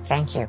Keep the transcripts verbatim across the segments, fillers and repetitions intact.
Thank you.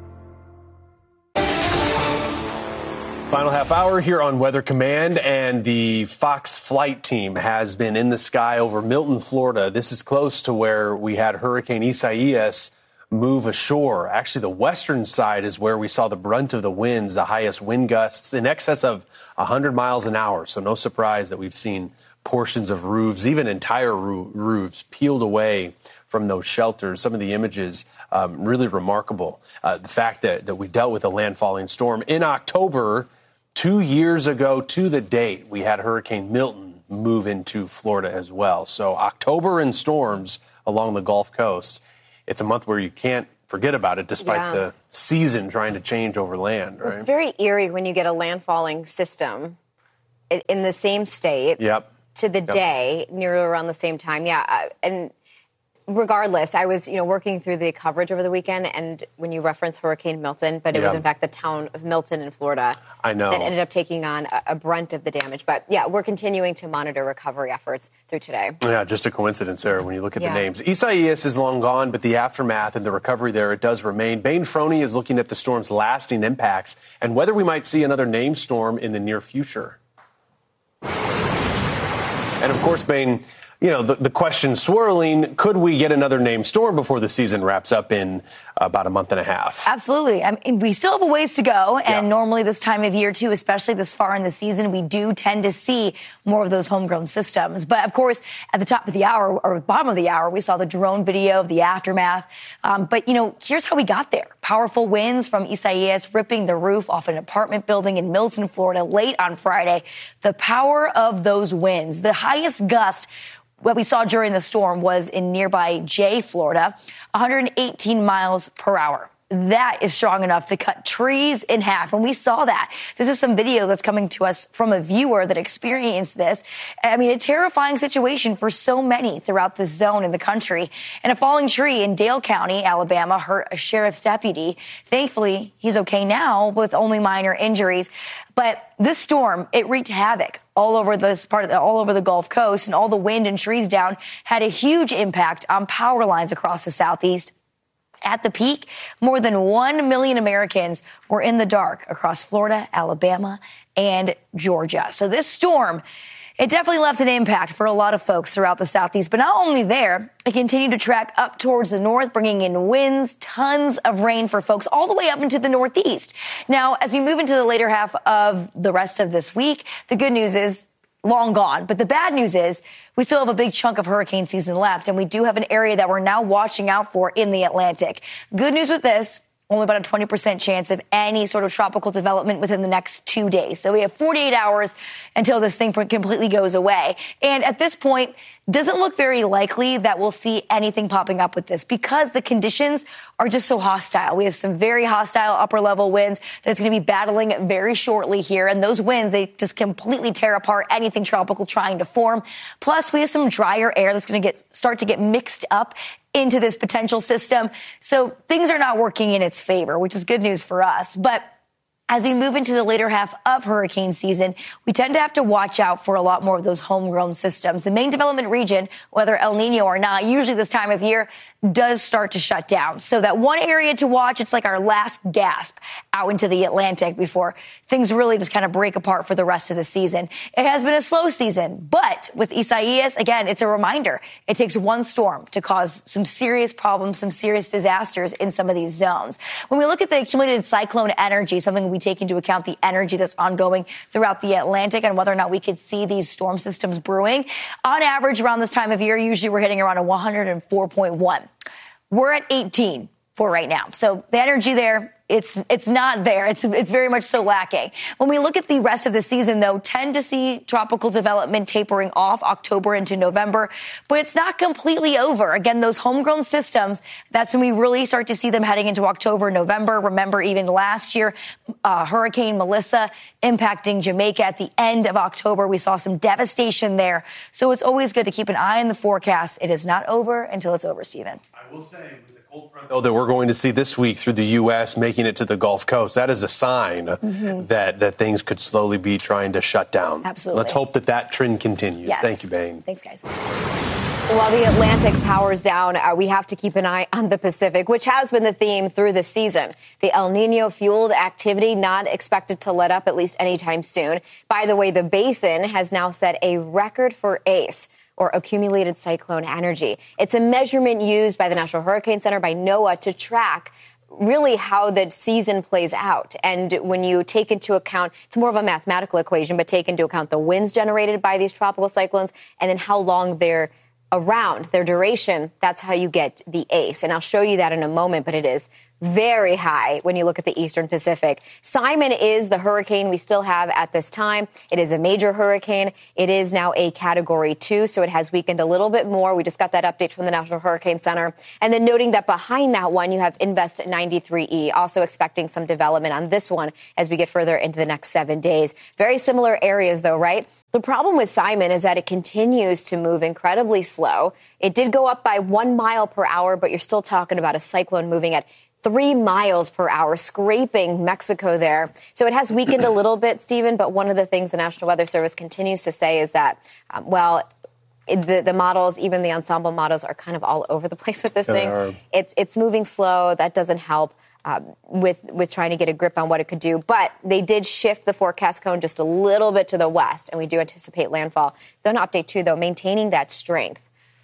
Final half hour here on Weather Command, and the Fox flight team has been in the sky over Milton, Florida. This is close to where we had Hurricane Isaias move ashore. Actually, the western side is where we saw the brunt of the winds, the highest wind gusts in excess of one hundred miles an hour. So no surprise that we've seen portions of roofs, even entire roo- roofs, peeled away from those shelters. Some of the images, um, really remarkable. Uh, the fact that, that we dealt with a landfalling storm in October, two years ago to the date, we had Hurricane Milton move into Florida as well. So October and storms along the Gulf Coast. It's a month where you can't forget about it, despite yeah. the season trying to change over land, right? It's very eerie when you get a landfalling system in the same state yep. to the yep. day, nearly around the same time. Yeah, and regardless, I was, you know, working through the coverage over the weekend, and when you reference Hurricane Milton, but it yeah. was in fact the town of Milton in Florida I know. that ended up taking on a, a brunt of the damage. But yeah, we're continuing to monitor recovery efforts through today. Yeah, just a coincidence there when you look at yeah. the names. Isaias is long gone, but the aftermath and the recovery there, it does remain. Bain Froney is looking at the storm's lasting impacts and whether we might see another named storm in the near future. And of course, Bain, you know, the, the question swirling, could we get another named storm before the season wraps up in about a month and a half? Absolutely. I mean, we still have a ways to go. And yeah. normally this time of year, too, especially this far in the season, we do tend to see more of those homegrown systems. But, of course, at the top of the hour or bottom of the hour, we saw the drone video of the aftermath. Um, but, you know, here's how we got there. Powerful winds from Isaias ripping the roof off an apartment building in Milton, Florida, late on Friday. The power of those winds, the highest gust what we saw during the storm was in nearby Jay, Florida, one hundred eighteen miles per hour. That is strong enough to cut trees in half. And we saw that. This is some video that's coming to us from a viewer that experienced this. I mean, a terrifying situation for so many throughout this zone in the country. And a falling tree in Dale County, Alabama, hurt a sheriff's deputy. Thankfully, he's okay now with only minor injuries. But this storm, it wreaked havoc all over this part of the, all over the Gulf Coast, and all the wind and trees down had a huge impact on power lines across the Southeast. At the peak, more than one million Americans were in the dark across Florida, Alabama, and Georgia. So this storm, it definitely left an impact for a lot of folks throughout the Southeast. But not only there, it continued to track up towards the north, bringing in winds, tons of rain for folks all the way up into the Northeast. Now, as we move into the later half of the rest of this week, the good news is long gone. But the bad news is we still have a big chunk of hurricane season left, and we do have an area that we're now watching out for in the Atlantic. Good news with this, only about a twenty percent chance of any sort of tropical development within the next two days. So we have forty-eight hours until this thing completely goes away. And at this point, doesn't look very likely that we'll see anything popping up with this because the conditions are just so hostile. We have some very hostile upper level winds that's going to be battling very shortly here. And those winds, they just completely tear apart anything tropical trying to form. Plus, we have some drier air that's going to get start to get mixed up into this potential system. So things are not working in its favor, which is good news for us. But as we move into the later half of hurricane season, we tend to have to watch out for a lot more of those homegrown systems. The main development region, whether El Nino or not, usually this time of year, does start to shut down. So that one area to watch, it's like our last gasp out into the Atlantic before things really just kind of break apart for the rest of the season. It has been a slow season, but with Isaias, again, it's a reminder. It takes one storm to cause some serious problems, some serious disasters in some of these zones. When we look at the accumulated cyclone energy, something we take into account the energy that's ongoing throughout the Atlantic and whether or not we could see these storm systems brewing. On average, around this time of year, usually we're hitting around a one hundred four point one. We're at eighteen for right now. So the energy there, it's it's not there. It's it's very much so lacking. When we look at the rest of the season, though, tend to see tropical development tapering off October into November, but it's not completely over. Again, those homegrown systems, that's when we really start to see them heading into October, November. Remember, even last year, uh, Hurricane Melissa impacting Jamaica at the end of October. We saw some devastation there. So it's always good to keep an eye on the forecast. It is not over until it's over, Stephen. I will say, with the cold front, though, that we're going to see this week through the U S making it to the Gulf Coast, that is a sign mm-hmm. that, that things could slowly be trying to shut down. Absolutely. Let's hope that that trend continues. Yes. Thank you, Bain. Thanks, guys. While the Atlantic powers down, uh, we have to keep an eye on the Pacific, which has been the theme through the season. The El Nino-fueled activity not expected to let up at least anytime soon. By the way, the basin has now set a record for A C E, or accumulated cyclone energy. It's a measurement used by the National Hurricane Center, by NOAA, to track really how the season plays out. And when you take into account, it's more of a mathematical equation, but take into account the winds generated by these tropical cyclones and then how long they're around, their duration, that's how you get the A C E. And I'll show you that in a moment, but it is very high when you look at the Eastern Pacific. Simon is the hurricane we still have at this time. It is a major hurricane. It is now a category two, so it has weakened a little bit more. We just got that update from the National Hurricane Center. And then noting that behind that one, you have Invest ninety-three E, also expecting some development on this one as we get further into the next seven days. Very similar areas, though, right? The problem with Simon is that it continues to move incredibly slow. It did go up by one mile per hour, but you're still talking about a cyclone moving at three miles per hour, scraping Mexico there. So it has weakened a little bit, Stephen, but one of the things the National Weather Service continues to say is that, um, well, it, the, the models, even the ensemble models, are kind of all over the place with this yeah, thing. It's it's moving slow. That doesn't help um, with, with trying to get a grip on what it could do. But they did shift the forecast cone just a little bit to the west, and we do anticipate landfall. They're an update, too, though, maintaining that strength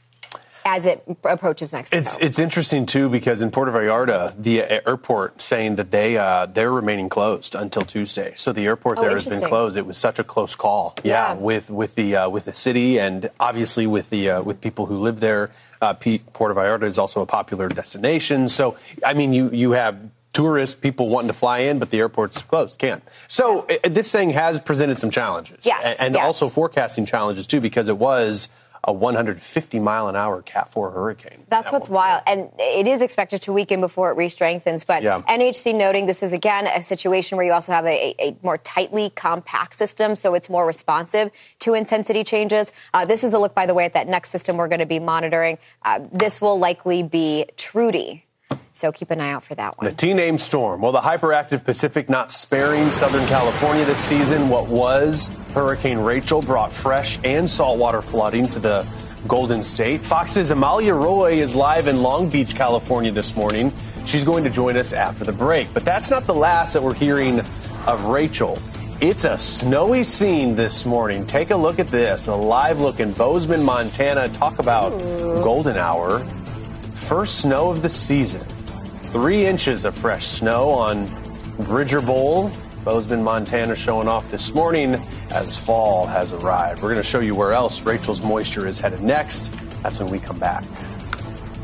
as it approaches Mexico. It's it's interesting, too, because in Puerto Vallarta, the airport saying that they, uh, they're remaining closed until Tuesday. So the airport oh, there has been closed. It was such a close call. Yeah, yeah with with the uh, with the city and obviously with the uh, with people who live there. Uh, P- Puerto Vallarta is also a popular destination. So, I mean, you, you have tourists, people wanting to fly in, but the airport's closed, can't. So yeah. it, this thing has presented some challenges. Yes, and and yes. also forecasting challenges, too, because it was a one hundred fifty mile an hour Cat four hurricane. That's what's wild. And it is expected to weaken before it re-strengthens. But yeah. N H C noting this is, again, a situation where you also have a, a more tightly compact system, so it's more responsive to intensity changes. Uh, this is a look, by the way, at that next system we're going to be monitoring. Uh, this will likely be Trudy. So keep an eye out for that one. The T-name storm. Well, the hyperactive Pacific not sparing Southern California this season. What was Hurricane Rachel brought fresh and saltwater flooding to the Golden State. Fox's Amalia Roy is live in Long Beach, California this morning. She's going to join us after the break. But that's not the last that we're hearing of Rachel. It's a snowy scene this morning. Take a look at this. A live look in Bozeman, Montana. Talk about Ooh. golden hour. First snow of the season. Three inches of fresh snow on Bridger Bowl. Bozeman, Montana showing off this morning as fall has arrived. We're going to show you where else Rachel's moisture is headed next. That's when we come back.